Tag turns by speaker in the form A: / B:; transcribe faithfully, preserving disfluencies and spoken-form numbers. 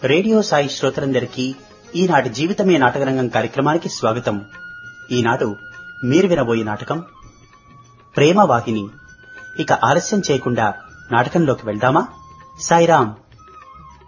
A: Radio Sai శ్రోతలందరికీ ఈనాటి జీవితమే నాటకరంగం కార్యక్రమానికి స్వాగతం. ఈనాడు మీరు వినబోయే నాటకం ప్రేమవాహిని. ఇక ఆలస్యం చేయకుండా నాటకంలోకి వెళ్దామా? సాయిరాం.